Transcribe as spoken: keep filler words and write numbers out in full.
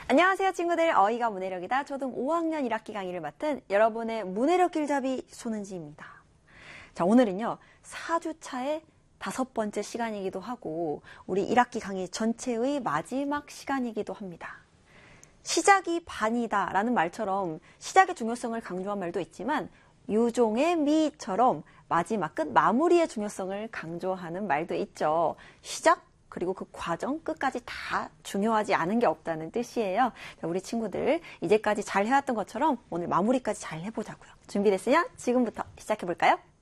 안녕하세요 친구들, 어이가 문해력이다 초등 오 학년 일 학기 강의를 맡은 여러분의 문해력 길잡이 손은지입니다. 자, 오늘은요 사 주차의 다섯 번째 시간이기도 하고 우리 일 학기 강의 전체의 마지막 시간이기도 합니다. 시작이 반이다 라는 말처럼 시작의 중요성을 강조한 말도 있지만 유종의 미처럼 마지막 끝 마무리의 중요성을 강조하는 말도 있죠. 시작 그리고 그 과정 끝까지 다 중요하지 않은 게 없다는 뜻이에요. 자, 우리 친구들 이제까지 잘 해왔던 것처럼 오늘 마무리까지 잘 해보자고요. 준비됐으면 지금부터 시작해볼까요?